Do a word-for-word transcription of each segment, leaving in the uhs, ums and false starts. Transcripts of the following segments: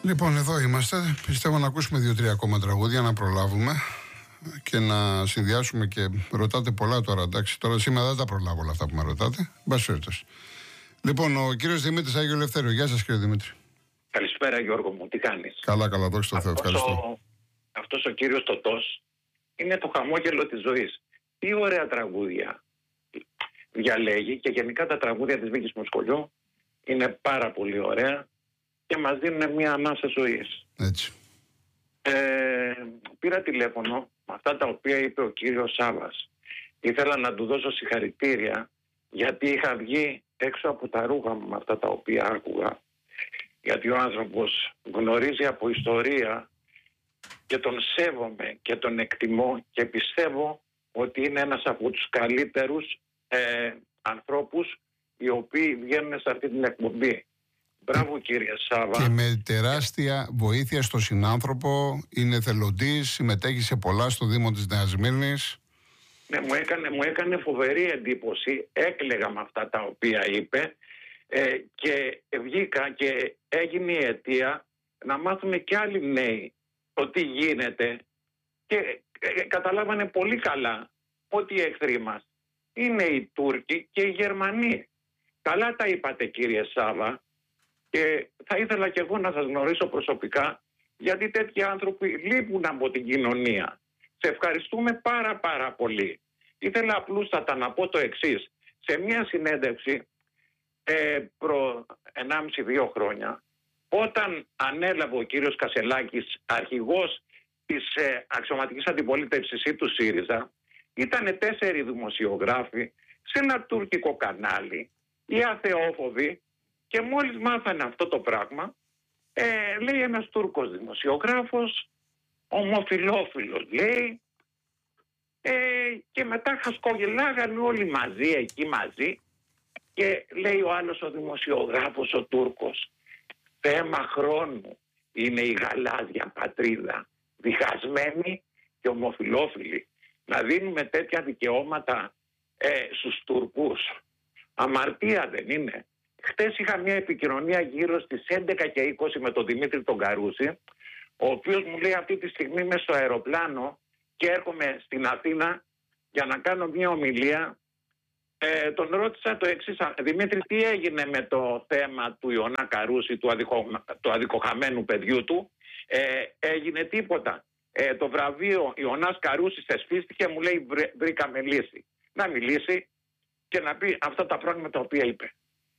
Λοιπόν, εδώ είμαστε. Πιστεύω να ακούσουμε δύο-τρία ακόμα τραγούδια, να προλάβουμε και να συνδυάσουμε. Και ρωτάτε πολλά τώρα, εντάξει. Τώρα σήμερα δεν τα προλάβω όλα αυτά που με ρωτάτε. Μπασφέρτος. Λοιπόν, ο κύριος Δημήτρης Άγιο Ελευθέριο. Γεια σας, κύριε Δημήτρη. Καλησπέρα, Γιώργο μου. Τι κάνεις? Καλά, καλά, δόξα τω Θεώ. Ευχαριστώ. Ο... Αυτός ο κύριος Τωτός είναι το χαμόγελο της ζωής. Τι ωραία τραγούδια διαλέγει, και γενικά τα τραγούδια της Βίκης Μοσχολιού είναι πάρα πολύ ωραία και μας δίνουν μια ανάσα ζωής. Έτσι. Ε, πήρα τηλέφωνο με αυτά τα οποία είπε ο κύριος Σάββας. Ήθελα να του δώσω συγχαρητήρια, γιατί είχα βγει έξω από τα ρούχα μου με αυτά τα οποία άκουγα. Γιατί ο άνθρωπος γνωρίζει από ιστορία και τον σέβομαι και τον εκτιμώ και πιστεύω ότι είναι ένας από τους καλύτερους ε, ανθρώπους οι οποίοι βγαίνουν σε αυτή την εκπομπή. Μπράβο, κύριε Σάββα. Και με τεράστια βοήθεια στον συνάνθρωπο, είναι εθελοντής, συμμετέχει σε πολλά στο Δήμο της Νέας Σμύρνης. Ναι, μου έκανε, μου έκανε φοβερή εντύπωση, έκλαιγα με αυτά τα οποία είπε ε, και βγήκα και έγινε η αιτία να μάθουμε κι άλλοι νέοι το τι γίνεται, και ε, καταλάβανε πολύ καλά ότι οι εχθροί μας είναι οι Τούρκοι και οι Γερμανοί. Καλά τα είπατε, κύριε Σάββα, και θα ήθελα κι εγώ να σας γνωρίσω προσωπικά, γιατί τέτοιοι άνθρωποι λείπουν από την κοινωνία. Σε ευχαριστούμε πάρα πάρα πολύ. Ήθελα απλούστατα να πω το εξής. Σε μια συνέντευξη ε, προ ενάμιση δύο χρόνια, όταν ανέλαβε ο κύριος Κασελάκης αρχηγός της ε, αξιωματικής αντιπολίτευσης ή του ΣΥΡΙΖΑ, ήταν τέσσερι δημοσιογράφοι σε ένα τουρκικό κανάλι, οι αθεόφοβοι, και μόλις μάθανε αυτό το πράγμα, ε, λέει ένας Τούρκος δημοσιογράφος, ομοφιλόφιλος λέει, ε, και μετά χασκογελάγανε όλοι μαζί, εκεί μαζί, και λέει ο άλλος ο δημοσιογράφος, ο Τούρκος, θέμα χρόνου είναι η γαλάζια πατρίδα, διχασμένη και ομοφιλόφιλη. Να δίνουμε τέτοια δικαιώματα ε, στους Τουρκούς. Αμαρτία δεν είναι? Χτες είχα μια επικοινωνία γύρω στις έντεκα και είκοσι με τον Δημήτρη τον Καρούση, ο οποίος μου λέει αυτή τη στιγμή είμαι στο αεροπλάνο και έρχομαι στην Αθήνα για να κάνω μια ομιλία. Ε, τον ρώτησα το εξής: Δημήτρη, τι έγινε με το θέμα του Ιωνά Καρούση, του, αδικο, του αδικοχαμένου παιδιού του? Ε, έγινε τίποτα? Ε, το βραβείο Ιωνάς Καρούσης θεσπίστηκε, μου λέει βρ, βρήκαμε λύση. Να μιλήσει και να πει αυτά τα πράγματα τα οποία είπε.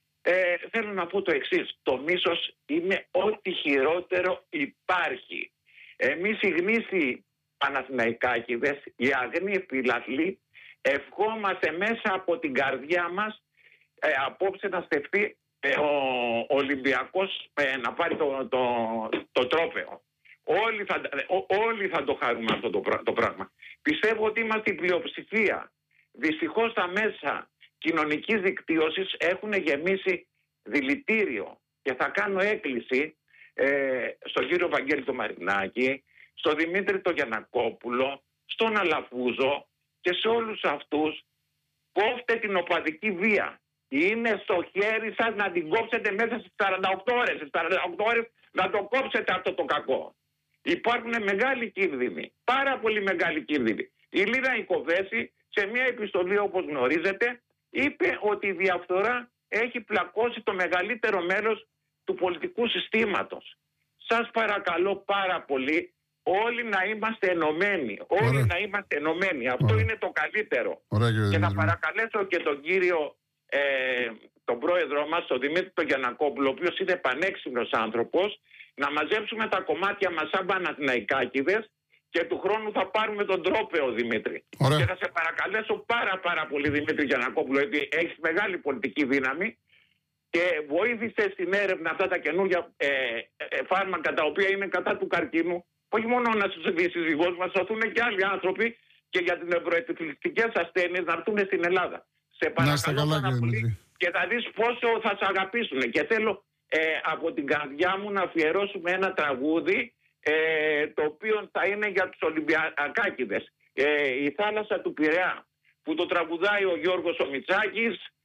Ε, θέλω να πω το εξής: το μίσος είναι ό,τι χειρότερο υπάρχει. Εμείς οι γνήσιοι Παναθηναϊκάκηδες, οι αγνοί φιλαθλοί, ευχόμαστε μέσα από την καρδιά μας ε, απόψε να στεφτεί ε, ο Ολυμπιακός ε, να πάρει το, το, το τρόπαιο. Όλοι θα, ό, όλοι θα το χαρούμε αυτό το, το πράγμα. Πιστεύω ότι είμαστε η πλειοψηφία. Δυστυχώς τα μέσα κοινωνικής δικτύωσης έχουν γεμίσει δηλητήριο, και θα κάνω έκκληση ε, στον κύριο Βαγγέλη το Μαρινάκη, στον Δημήτρη το Γιαννακόπουλο, στον Αλαφούζο και σε όλους αυτούς: κόφτε την οπαδική βία. Είναι στο χέρι σας να την κόψετε μέσα στις σαράντα οκτώ ώρες. Στις σαράντα οκτώ ώρες να το κόψετε αυτό το κακό. Υπάρχουν μεγάλοι κίνδυνοι, πάρα πολύ μεγάλοι κίνδυνοι. Η Λίνα Ικοβέση σε μια επιστολή, όπως γνωρίζετε, είπε ότι η διαφθορά έχει πλακώσει το μεγαλύτερο μέρος του πολιτικού συστήματος. Σας παρακαλώ πάρα πολύ, όλοι να είμαστε ενωμένοι. Όλοι Ωραία. να είμαστε ενωμένοι. Αυτό Ωραία. είναι το καλύτερο. Ωραία, και να παρακαλέσω και τον κύριο, ε, τον πρόεδρό μας, τον Δημήτρη τον Γιαννακόπουλο, ο οποίος είναι πανέξυπνος άνθρωπος, να μαζέψουμε τα κομμάτια μας σαν Παναθηναϊκάκηδες, και του χρόνου θα πάρουμε τον τρόπαιο, Δημήτρη. Ωραία. Και θα σε παρακαλέσω πάρα πάρα πολύ, Δημήτρη Γιαννακόπουλο, γιατί έχεις μεγάλη πολιτική δύναμη και βοήθησε στην έρευνα αυτά τα καινούργια ε, ε, φάρμακα τα οποία είναι κατά του καρκίνου. Όχι μόνο να στους συζυγούς μας, θα έρθουν και άλλοι άνθρωποι και για τις νευροεπιθλιστικές ασθένειες να έρθουν στην Ελλάδα. Σε παρακαλώ πάρα πολύ, και θα δεις πόσο θα σε αγαπήσουν. Και θέλω ε, από την καρδιά μου να αφιερώσουμε ένα τραγούδι, Ε, το οποίο θα είναι για τους Ολυμπιακάκηδες, ε, η θάλασσα του Πειραιά, που το τραγουδάει ο Γιώργος ο Μητσάκης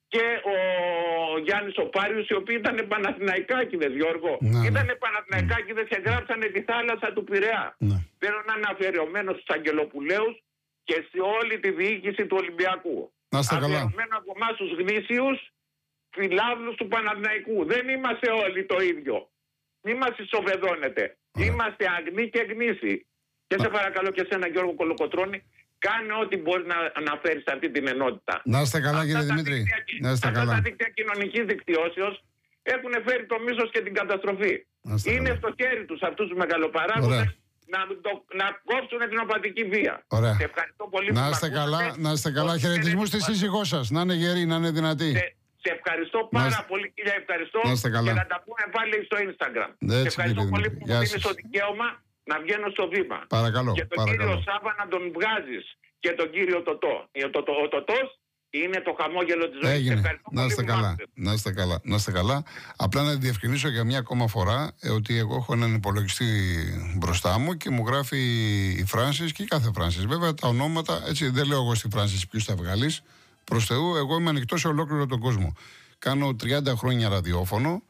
και ο Γιάννης ο Πάριος, οι οποίοι ήταν Παναθηναϊκάκηδες, Γιώργο. Ναι, Ήταν ναι. Παναθηναϊκάκηδες και γράψανε τη θάλασσα του Πειραιά. Ναι. Θέλω να είναι αφιερωμένο στους Αγγελοπουλαίους και σε όλη τη διοίκηση του Ολυμπιακού. Να είστε καλά. Αφιερωμένο από εμάς τους γνήσιους φιλάβλους του Παναθηναϊκού. Δεν είμαστε όλοι το ίδιο. Μη μας ισοβεδώνετε. Είμαστε αγνοί και γνήσιοι. Και σε παρακαλώ και εσένα, Γιώργο Κολοκοτρώνη, κάνε ό,τι μπορεί να αναφέρει σε αυτή την ενότητα. Να είστε καλά, κύριε Δημήτρη. Να είστε αυτά καλά. τα δίκτυα κοινωνικής δικτυώσεως έχουν φέρει το μίσος και την καταστροφή. Είναι καλά. στο χέρι τους αυτούς τους μεγαλοπαράγοντες να, το, να κόψουν την οπαδική βία. Ωραία. Σε ευχαριστώ πολύ. Να είστε καλά, να είστε καλά. Χαιρετισμούς στη σύζυγό σας. Να είναι γερή, να είναι δυνατή. Σε, σε ευχαριστώ πάρα είστε... πολύ, κύριε. Ευχαριστώ. Να είστε καλά. Και να τα πούμε πάλι στο Instagram. Έτσι, σε ευχαριστώ κύριε πολύ Δημήτρη. που μου δίνεις το δικαίωμα να βγαίνω στο βήμα. Παρακαλώ. Και τον παρακαλώ. κύριο Σάβα να τον βγάζεις. Και τον κύριο Τωτό. Ο, το, ο Τωτός είναι το χαμόγελο της ζωής. Έγινε. Να είστε καλά. Μάθετε. Να είστε καλά. Να είστε καλά. Απλά να διευκρινίσω για μια ακόμα φορά ε, ότι εγώ έχω έναν υπολογιστή μπροστά μου και μου γράφει η Φράνσις και η κάθε Φράνσις. Βέβαια τα ονόματα, έτσι δεν λέω εγώ στη Φράνσις ποιους θα βγάλεις. Προς Θεού, εγώ είμαι ανοιχτό σε ολόκληρο τον κόσμο. Κάνω τριάντα χρόνια ραδιόφωνο.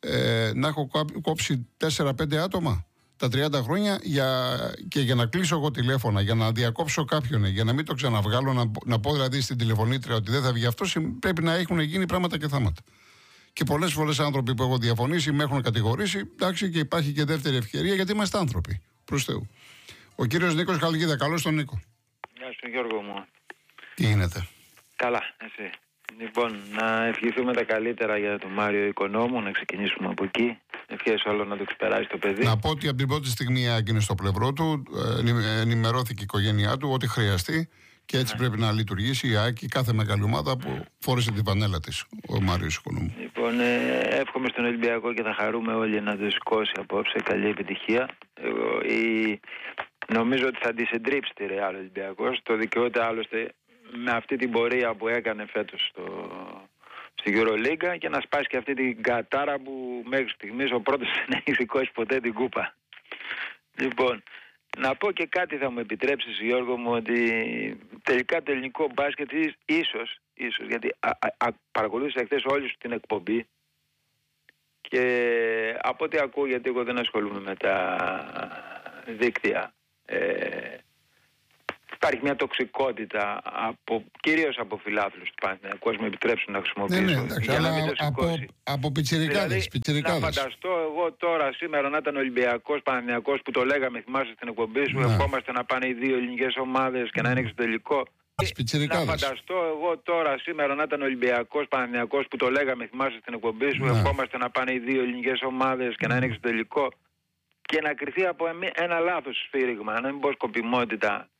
Ε, να έχω κόψει τέσσερα πέντε άτομα τα τριάντα χρόνια για, και για να κλείσω εγώ τηλέφωνα, για να διακόψω κάποιον, για να μην το ξαναβγάλω, να, να πω δηλαδή στην τηλεφωνήτρια ότι δεν θα βγει αυτό, πρέπει να έχουν γίνει πράγματα και θάματα. Και πολλές φορές άνθρωποι που έχω διαφωνήσει με έχουν κατηγορήσει, εντάξει, και υπάρχει και δεύτερη ευκαιρία γιατί είμαστε άνθρωποι. Προς Θεού. Ο κύριος Νίκος Χαλκίδα, καλώς τον Νίκο. Γεια σου Γιώργο μου. Τι γίνεται? Καλά, εσύ. Λοιπόν, να ευχηθούμε τα καλύτερα για τον Μάριο Οικονόμου, να ξεκινήσουμε από εκεί. Ευχές όλο να το ξεπεράσει το παιδί. Να πω ότι από την πρώτη στιγμή είναι στο πλευρό του, ενημερώθηκε η οικογένειά του ό,τι χρειαστεί και έτσι ναι. πρέπει να λειτουργήσει η ΑΕΚ, κάθε μεγάλη ομάδα που φόρεσε την πανέλα της, ο Μάριος Οικονόμου. Λοιπόν, ε, εύχομαι στον Ολυμπιακό και θα χαρούμε όλοι να το σηκώσει απόψε. Καλή επιτυχία. Εγώ, η... Νομίζω ότι θα τη συντρίψει τη Ρεάλ Ολυμπιακός. Το δικαιούται άλλωστε με αυτή την πορεία που έκανε φέτος στο, στη EuroLeague και να σπάσει και αυτή την κατάρα που μέχρι στιγμής ο πρώτος δεν έχει σηκώσει ποτέ την κούπα. Λοιπόν, να πω και κάτι θα μου επιτρέψεις Γιώργο μου, ότι τελικά το ελληνικό μπάσκετ ίσως, ίσως γιατί α, α, παρακολούθησα χθες όλη σου την εκπομπή και από ό,τι ακούω, γιατί εγώ δεν ασχολούμαι με τα δίκτυα, ε, υπάρχει μια τοξικότητα από, κυρίως από φιλάθλους του Παναθηναϊκού, μου επιτρέψουν να χρησιμοποιήσω. Ναι, ναι, εντάξει, για να μην αλλά το από, από πιτσιρικάδες, δηλαδή, πιτσιρικάδες. Να φανταστώ εγώ τώρα σήμερα να ήταν Ολυμπιακός Παναθηναϊκός που το λέγαμε, θυμάσαι στην εκπομπή σου, ναι. ευχόμαστε να πάνε οι δύο ελληνικές ομάδες και να είναι στο τελικό. Να φανταστώ εγώ τώρα σήμερα να ήταν Ολυμπιακός Παναθηναϊκός που το λέγαμε, θυμάσαι στην εκπομπή σου, ναι. ευχόμαστε να πάνε οι δύο ελληνικές ομάδες και να είναι στο τελικό. Και να κρυθεί από ένα λάθος σφύριγμα, να μην πω σκοπιμότητα,